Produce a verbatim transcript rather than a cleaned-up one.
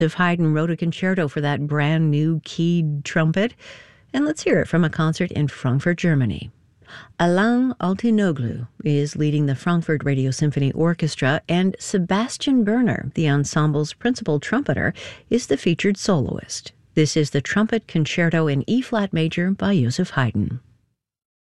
Haydn wrote a concerto for that brand new keyed trumpet, and let's hear it from a concert in Frankfurt, Germany. Alain Altinoglu is leading the Frankfurt Radio Symphony Orchestra, and Sebastian Berner, the ensemble's principal trumpeter, is the featured soloist. This is the Trumpet Concerto in E-flat major by Joseph Haydn.